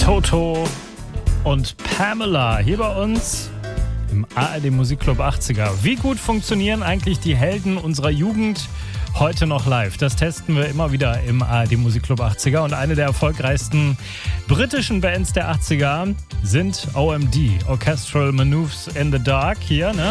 Toto und Pamela hier bei uns im ARD Musikclub 80er. Wie gut funktionieren eigentlich die Helden unserer Jugend heute noch live? Das testen wir immer wieder im ARD Musikclub 80er. Und eine der erfolgreichsten britischen Bands der 80er sind OMD, Orchestral Manoeuvres in the Dark hier, ne?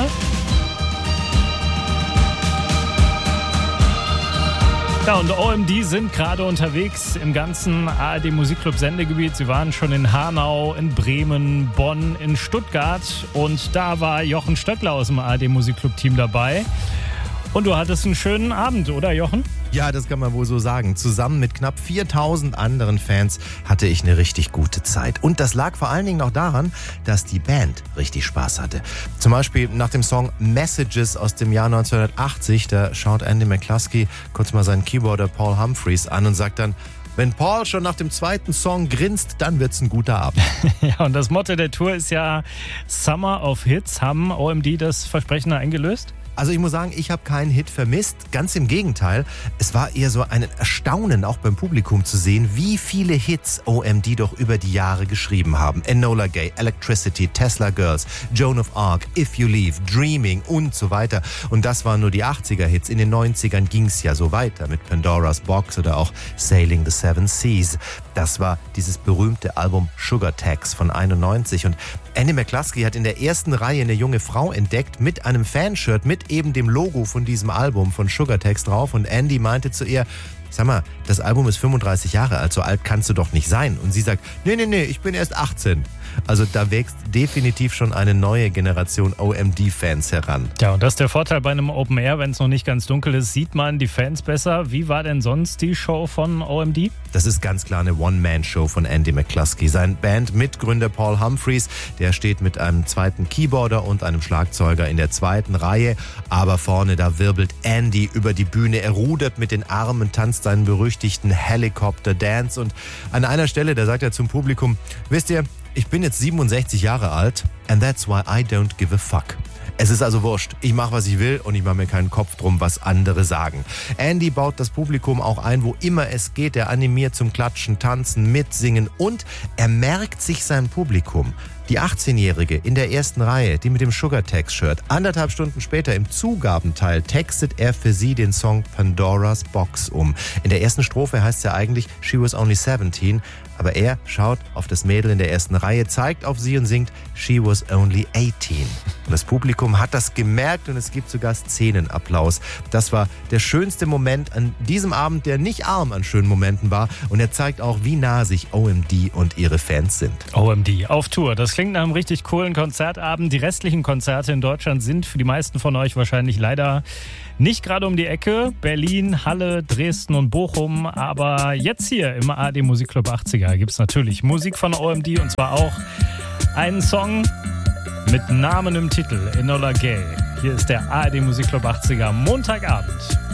Ja, und OMD sind gerade unterwegs im ganzen ARD Musikclub Sendegebiet. Sie waren schon in Hanau, in Bremen, Bonn, in Stuttgart. Und da war Jochen Stöckler aus dem ARD Musikclub Team dabei. Und du hattest einen schönen Abend, oder Jochen? Ja, das kann man wohl so sagen. Zusammen mit knapp 4000 anderen Fans hatte ich eine richtig gute Zeit. Und das lag vor allen Dingen noch daran, dass die Band richtig Spaß hatte. Zum Beispiel nach dem Song Messages aus dem Jahr 1980, da schaut Andy McCluskey kurz mal seinen Keyboarder Paul Humphreys an und sagt dann: Wenn Paul schon nach dem zweiten Song grinst, dann wird's ein guter Abend. Ja, und das Motto der Tour ist ja Summer of Hits. Haben OMD das Versprechen eingelöst? Also ich muss sagen, ich habe keinen Hit vermisst. Ganz im Gegenteil. Es war eher so ein Erstaunen, auch beim Publikum zu sehen, wie viele Hits OMD doch über die Jahre geschrieben haben. Enola Gay, Electricity, Tesla Girls, Joan of Arc, If You Leave, Dreaming und so weiter. Und das waren nur die 80er-Hits. In den 90ern ging's ja so weiter mit Pandora's Box oder auch Sailing the Seven Seas. Das war dieses berühmte Album Sugar Tax von 91. Und Andy McCluskey hat in der ersten Reihe eine junge Frau entdeckt mit einem Fanshirt mit eben dem Logo von diesem Album von Sugar Tax drauf. Und Andy meinte zu ihr: Sag mal, das Album ist 35 Jahre alt, so alt kannst du doch nicht sein. Und sie sagt: Nee, ich bin erst 18. Also da wächst definitiv schon eine neue Generation OMD-Fans heran. Ja, und das ist der Vorteil bei einem Open Air, wenn es noch nicht ganz dunkel ist, sieht man die Fans besser. Wie war denn sonst die Show von OMD? Das ist ganz klar eine One-Man-Show von Andy McCluskey. Sein Bandmitgründer Paul Humphreys, der steht mit einem zweiten Keyboarder und einem Schlagzeuger in der zweiten Reihe. Aber vorne, da wirbelt Andy über die Bühne. Er rudert mit den Armen, tanzt seinen berüchtigten Helicopter-Dance. Und an einer Stelle, da sagt er zum Publikum: Wisst ihr, ich bin jetzt 67 Jahre alt and that's why I don't give a fuck. Es ist also wurscht. Ich mache, was ich will und ich mache mir keinen Kopf drum, was andere sagen. Andy baut das Publikum auch ein, wo immer es geht. Er animiert zum Klatschen, Tanzen, Mitsingen und er merkt sich sein Publikum. Die 18-Jährige in der ersten Reihe, die mit dem Sugar Tax-Shirt, 1,5 Stunden später im Zugabenteil textet er für sie den Song Pandora's Box um. In der ersten Strophe heißt es ja eigentlich She was only 17, aber er schaut auf das Mädel in der ersten Reihe, zeigt auf sie und singt She was only 18. Und das Publikum hat das gemerkt und es gibt sogar Szenenapplaus. Das war der schönste Moment an diesem Abend, der nicht arm an schönen Momenten war. Und er zeigt auch, wie nah sich OMD und ihre Fans sind. OMD auf Tour. Das klingt nach einem richtig coolen Konzertabend. Die restlichen Konzerte in Deutschland sind für die meisten von euch wahrscheinlich leider nicht gerade um die Ecke. Berlin, Halle, Dresden und Bochum. Aber jetzt hier im ARD Musikclub 80er gibt es natürlich Musik von OMD und zwar auch einen Song mit Namen im Titel, Enola Gay. Hier ist der ARD Musikclub 80er Montagabend.